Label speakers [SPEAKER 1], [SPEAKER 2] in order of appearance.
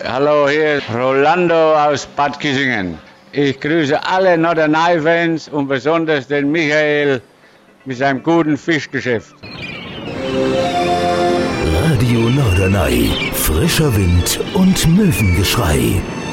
[SPEAKER 1] Hallo, hier ist Rolando aus Bad Kissingen. Ich grüße alle Norderney-Fans und besonders den Michael mit seinem guten Fischgeschäft.
[SPEAKER 2] Radio Norderney, frischer Wind und Möwengeschrei.